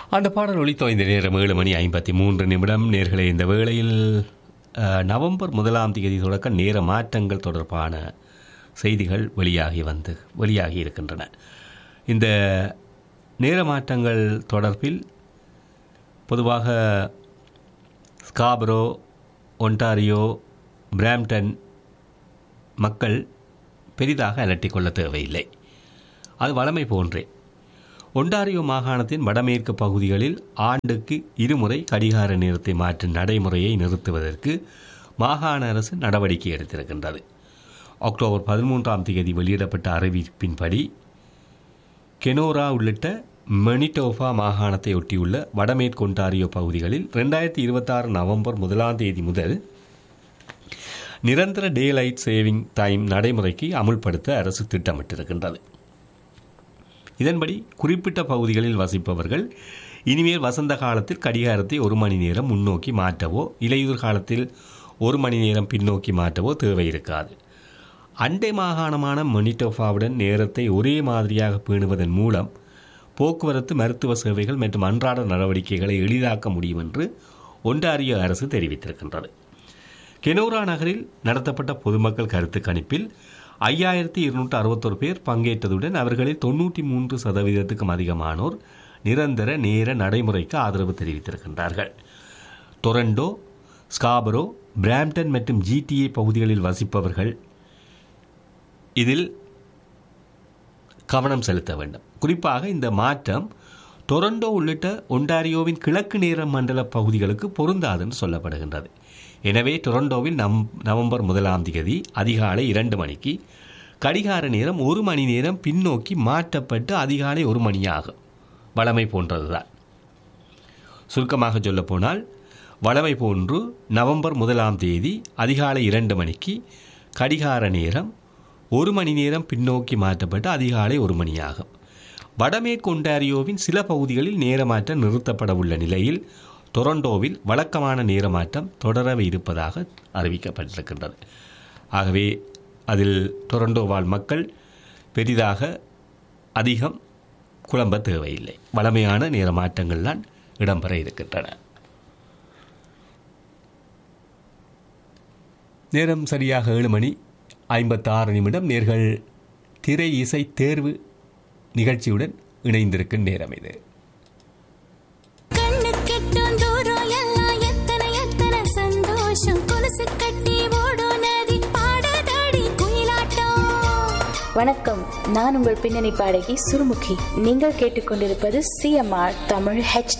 அந்த பாடல் ஒலித்தோ இந்த நேரம் 7:53 நேர்களே. இந்த வேளையில் நவம்பர் 1 தொடக்க நேர மாற்றங்கள் தொடர்பான செய்திகள் வெளியாகி இருக்கின்றன. இந்த நேர மாற்றங்கள் தொடர்பில் பொதுவாக ஸ்காபரோ, ஒன்டாரியோ, பிராம்டன் மக்கள் பெரிதாக அலட்டிக்கொள்ள தேவையில்லை. அது வழமை போன்றே. ஒன்டாரியோ மாகாணத்தின் வடமேற்கு பகுதிகளில் ஆண்டுக்கு 2 முறை கடிகார நேரத்தை மாற்றும் நடைமுறையை நிறுத்துவதற்கு மாகாண அரசு நடவடிக்கை எடுத்திருக்கின்றது. அக்டோபர் 13 வெளியிடப்பட்ட அறிவிப்பின்படி கெனோரா உள்ளிட்ட மனிடோபா மாகாணத்தை ஒட்டியுள்ள வடமேற்கு ஒன்டாரியோ பகுதிகளில் 2026 நவம்பர் 1 முதல் நிரந்தர டே லைட் சேவிங் டைம் நடைமுறைக்கு அமுல்படுத்த அரசு திட்டமிட்டிருக்கின்றது. இதன்படி குறிப்பிட்ட பகுதிகளில் வசிப்பவர்கள் இனிமேல் வசந்த காலத்தில் கடிகாரத்தை 1 மணி நேரம் முன்னோக்கி மாற்றவோ இலையுதிர் காலத்தில் 1 மணி நேரம் பின்னோக்கி மாற்றவோ தேவை இருக்காது. அண்டை மாகாணமான மனிடோபாவுடன் நேரத்தை ஒரே மாதிரியாக பேணுவதன் மூலம் போக்குவரத்து, மருத்துவ சேவைகள் மற்றும் அன்றாட நடவடிக்கைகளை எளிதாக்க முடியும் என்று ஒன்டாரியோ அரசு தெரிவித்திருக்கின்றது. கெனோரா நகரில் நடத்தப்பட்ட பொதுமக்கள் கருத்து கணிப்பில் 5261 பேர் பங்கேற்றதுடன் அவர்களில் 93% அதிகமானோர் நிரந்தர நேர நடைமுறைக்கு ஆதரவு தெரிவித்திருக்கின்றார்கள். டொரண்டோ, ஸ்காபரோ, பிராம்டன் மற்றும் GTA பகுதிகளில் வசிப்பவர்கள் இதில் கவனம் செலுத்த வேண்டும். குறிப்பாக இந்த மாற்றம் டொரண்டோ உள்ளிட்ட ஒன்டாரியோவின் கிழக்கு நேர மண்டல பகுதிகளுக்கு பொருந்தாதுன்னு சொல்லப்படுகின்றது. எனவே டொரண்டோவில் நவம்பர் 1 அதிகாலை 2 மணிக்கு கடிகார நேரம் 1 மணி நேரம் பின்னோக்கி மாற்றப்பட்டு அதிகாலை 1 மணியாகும். வழமை போன்றதுதான். சுருக்கமாக சொல்லப்போனால் வழமை போன்று நவம்பர் 1 அதிகாலை 2 மணிக்கு கடிகார நேரம் 1 மணி நேரம் பின்னோக்கி மாற்றப்பட்டு அதிகாலை 1 மணியாகும். வடமேற்கு ஒன்டாரியோவின் சில பகுதிகளில் நேரமாற்றம் நிறுத்தப்பட உள்ள நிலையில் டொரண்டோவில் வழக்கமான நேரமாற்றம் தொடர இருப்பதாக அறிவிக்கப்பட்டிருக்கின்றது. ஆகவே அதில் டொரண்டோ வாழ் மக்கள் பெரிதாக அதிகம் குழம்ப தேவையில்லை. வழமையான நேரமாற்றங்கள் தான் இடம்பெற இருக்கின்றன. நேரம் சரியாக 7:56 நேர்கள் திரை இசை தேர்வு நிகழ்ச்சியுடன் இணைந்திருக்கும் நேரம் இது. வணக்கம், நான் உங்கள் பின்னணி பாடகி சுருமுகி. நீங்கள் கேட்டுக்கொண்டிருப்பது CMR தமிழ் HD.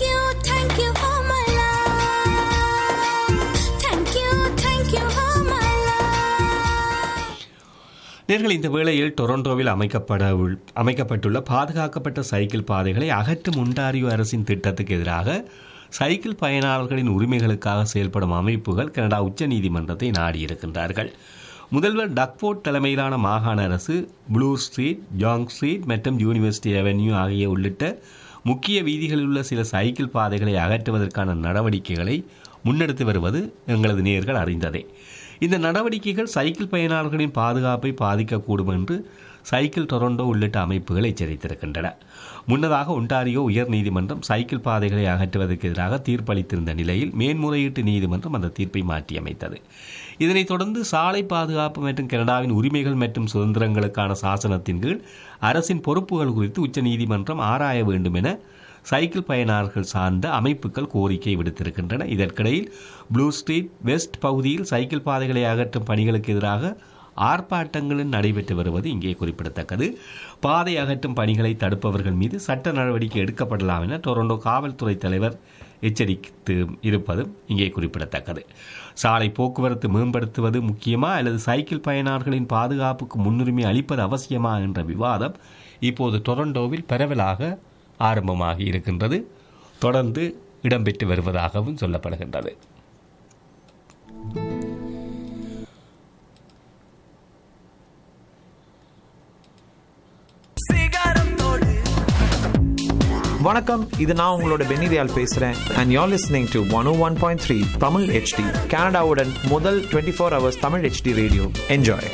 நேர்கள், இந்த வேளையில் டொரண்டோவில் அமைக்கப்பட்டுள்ள பாதுகாக்கப்பட்ட சைக்கிள் பாதைகளை அகற்றும் ஒன்டாரியோ அரசின் திட்டத்துக்கு எதிராக சைக்கிள் பயனாளர்களின் உரிமைகளுக்காக செயல்படும் அமைப்புகள் கனடா உச்ச நீதிமன்றத்தை நாடியிருக்கின்றார்கள். முதல்வர் டக்ஃபோர்ட் தலைமையிலான மாகாண அரசு ப்ளூ ஸ்ட்ரீட், ஜாங் ஸ்ட்ரீட் மற்றும் யூனிவர்சிட்டி அவென்யூ ஆகிய உள்ளிட்ட முக்கிய வீதிகளில் உள்ள சில சைக்கிள் பாதைகளை அகற்றுவதற்கான நடவடிக்கைகளை முன்னெடுத்து வருவது எங்களது நேயர்கள் அறிந்ததே. இந்த நடவடிக்கைகள் சைக்கிள் பயனாளர்களின் பாதுகாப்பை பாதிக்கக்கூடும் என்று சைக்கிள் டொரண்டோ உள்ளிட்ட அமைப்புகள் எச்சரித்திருக்கின்றன. முன்னதாக ஒன்டாரியோ உயர் நீதிமன்றம் சைக்கிள் பாதைகளை அகற்றுவதற்கு எதிராக தீர்ப்பளித்திருந்த நிலையில் மேன்முறையீட்டு நீதிமன்றம் அந்த தீர்ப்பை மாற்றியமைத்தது. இதனைத் தொடர்ந்து சாலை பாதுகாப்பு மற்றும் கனடாவின் உரிமைகள் மற்றும் சுதந்திரங்களுக்கான சாசனத்தின் கீழ் அரசின் பொறுப்புகள் குறித்து உச்ச நீதிமன்றம் ஆராய வேண்டும் என சைக்கிள் பயனாளர்கள் சார்ந்த அமைப்புகள் கோரிக்கை விடுத்திருக்கின்றன. இதற்கிடையில் ப்ளூ ஸ்ட்ரீட் வெஸ்ட் பகுதியில் சைக்கிள் பாதைகளை அகற்றும் பணிகளுக்கு எதிராக ஆர்ப்பாட்டங்களும் நடைபெற்று வருவது இங்கே குறிப்பிடத்தக்கது. பாதை அகற்றும் பணிகளை தடுப்பவர்கள் மீது சட்ட நடவடிக்கை எடுக்கப்படலாம் என டொரண்டோ காவல்துறை தலைவர் எச்சரித்து இருப்பதும் இங்கே குறிப்பிடத்தக்கது. சாலை போக்குவரத்து மேம்படுத்துவது முக்கியமா அல்லது சைக்கிள் பயனாளர்களின் பாதுகாப்புக்கு முன்னுரிமை அளிப்பது அவசியமா என்ற விவாதம் இப்போது டொரண்டோவில் பரவலாக ஆரம்பமாகி இருக்கின்றது. தொடர்ந்து இடம்பெற்று வருவதாகவும் சொல்லப்படுகின்றது. வணக்கம், இது நான் உங்களோட பென்னிதியால் பேசுறேன். and you're listening to 101.3 Tamil HD, கனடாவுடன் முதல் 24 hours Tamil HD radio. Enjoy.